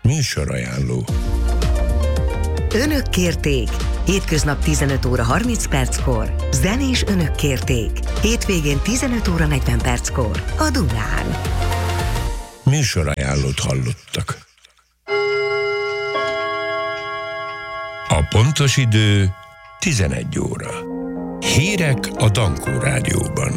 Műsorajánló. Önök kérték. Hétköznap 15 óra 30 perckor. Zenés önök kérték. Hétvégén 15 óra 40 perckor. A Dunán. Műsorajánlót hallottak. A pontos idő 11 óra. Hírek a Dankó Rádióban.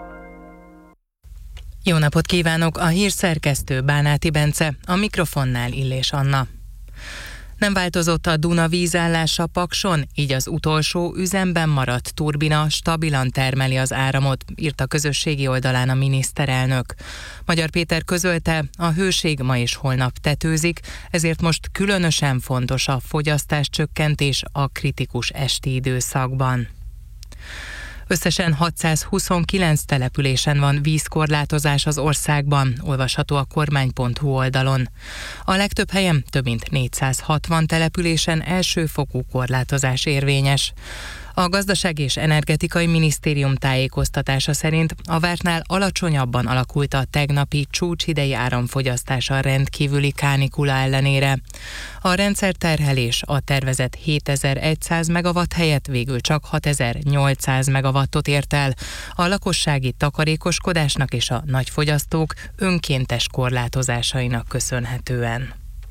Jó napot kívánok! A hírszerkesztő Bánáti Bence, a mikrofonnál Illés Anna. Nem változott a Duna vízállása Pakson, így az utolsó üzemben maradt turbina stabilan termeli az áramot, írta közösségi oldalán a miniszterelnök. Magyar Péter közölte, a hőség ma és holnap tetőzik, ezért most különösen fontos a fogyasztás csökkentés a kritikus esti időszakban. Összesen 629 településen van vízkorlátozás az országban, olvasható a kormány.hu oldalon. A legtöbb helyen, több mint 460 településen elsőfokú korlátozás érvényes. A Gazdasági és Energetikai Minisztérium tájékoztatása szerint a vártnál alacsonyabban alakult a tegnapi csúcsidei áramfogyasztás a rendkívüli kánikula ellenére. A rendszerterhelés a tervezett 7100 megawatt helyett végül csak 6800 megawattot ért el, a lakossági takarékoskodásnak és a nagyfogyasztók önkéntes korlátozásainak köszönhetően.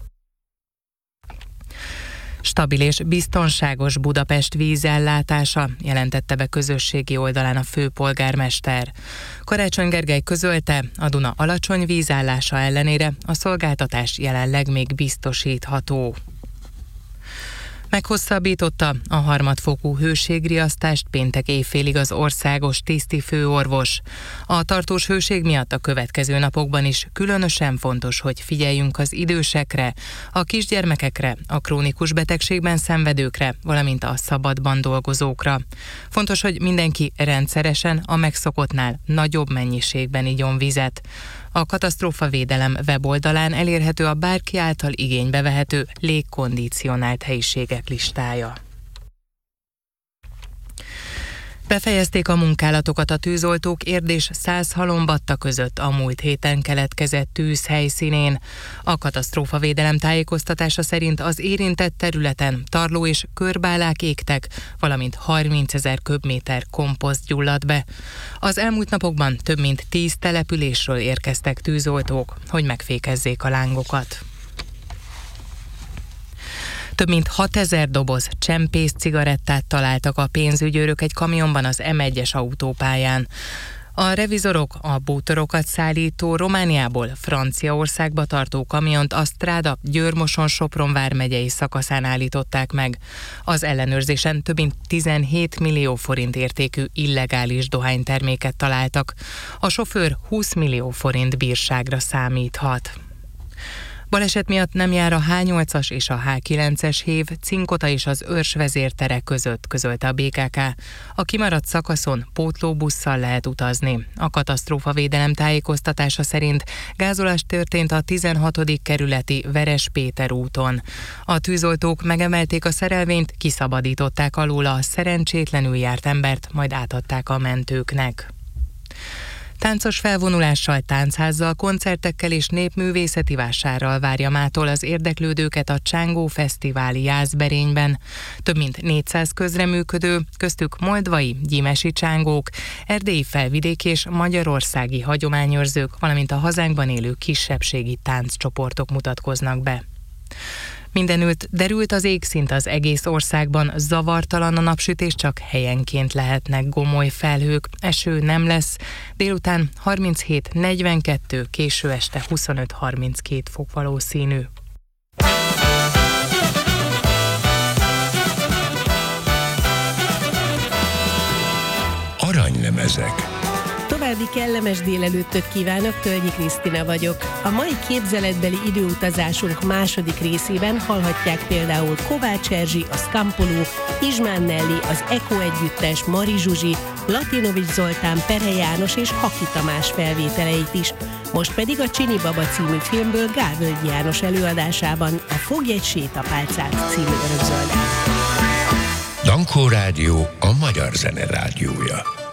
Stabil és biztonságos Budapest vízellátása, jelentette be közösségi oldalán a főpolgármester. Karácsony Gergely közölte, a Duna alacsony vízállása ellenére a szolgáltatás jelenleg még biztosítható. Meghosszabbította a harmadfokú hőségriasztást péntek éjfélig az országos tisztifőorvos. A tartós hőség miatt a következő napokban is különösen fontos, hogy figyeljünk az idősekre, a kisgyermekekre, a krónikus betegségben szenvedőkre, valamint a szabadban dolgozókra. Fontos, hogy mindenki rendszeresen a megszokottnál nagyobb mennyiségben igyon vizet. A katasztrófavédelem weboldalán elérhető a bárki által igénybe vehető légkondicionált helyiségek listája. Befejezték a munkálatokat a tűzoltók Érd és Szászhalombatta között a múlt héten keletkezett tűz helyszínén. A katasztrófavédelem tájékoztatása szerint az érintett területen tarló és körbálák égtek, valamint 30 000 köbméter komposzt gyulladt be. Az elmúlt napokban több mint 10 településről érkeztek tűzoltók, hogy megfékezzék a lángokat. Több mint 6000 doboz csempész cigarettát találtak a pénzügyőrök egy kamionban az M1-es autópályán. A revizorok a bútorokat szállító Romániából Franciaországba tartó kamiont a Stráda Győr-Moson-Sopron vármegyei szakaszán állították meg. Az ellenőrzésen több mint 17 millió forint értékű illegális dohányterméket találtak. A sofőr 20 millió forint bírságra számíthat. Baleset miatt nem jár a H8-as és a H9-es hév Cinkota és az Őrs vezértere között, közölte a BKK. A kimaradt szakaszon pótlóbusszal lehet utazni. A katasztrófavédelem tájékoztatása szerint gázolás történt a 16. kerületi Veres Péter úton. A tűzoltók megemelték a szerelvényt, kiszabadították alóla a szerencsétlenül járt embert, majd átadták a mentőknek. Táncos felvonulással, táncházzal, koncertekkel és népművészeti vásárral várja mától az érdeklődőket a Csángó Fesztiváli Jászberényben. Több mint 400 közreműködő, köztük moldvai, gyimesi csángók, erdélyi, felvidéki és magyarországi hagyományőrzők, valamint a hazánkban élő kisebbségi tánccsoportok mutatkoznak be. Mindenütt derült az égszint az egész országban, zavartalan a napsütés, csak helyenként lehetnek gomoly felhők, eső nem lesz, délután 37-42, késő este 25-32 fok valószínű. Aranylemezek. További kellemes délelőttöt kívánok, Tölgyi Krisztina vagyok. A mai képzeletbeli időutazásunk második részében hallhatják például Kovács Erzsi, a Scampoló, Izsmán Nelly, az Eko együttes, Mari Zsuzsi, Latinovics Zoltán, Pere János és Haki Tamás felvételeit is. Most pedig a Csini Baba című filmből Gálvölgyi János előadásában a Fogj egy sétapálcát című örökzöldát. Dankó Rádió a magyar zene rádiója.